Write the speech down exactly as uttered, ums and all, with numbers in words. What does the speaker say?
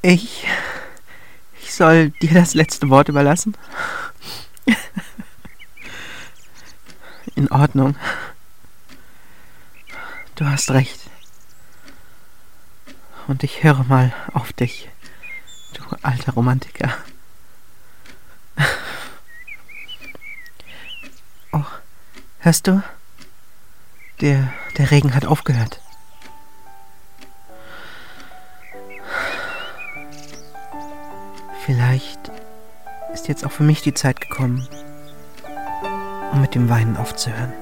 Ich... Ich soll dir das letzte Wort überlassen? In Ordnung. Du hast recht. Und ich höre mal auf dich, du alter Romantiker. Oh, hörst du? Der, der Regen hat aufgehört. Vielleicht ist jetzt auch für mich die Zeit gekommen, um mit dem Weinen aufzuhören.